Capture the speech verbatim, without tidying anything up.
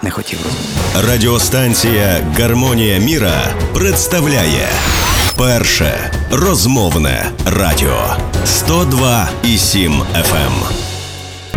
не хотів розмовляти. Радіостанція «Гармонія міра» представляє перше розмовне радіо сто два і сім еф ем.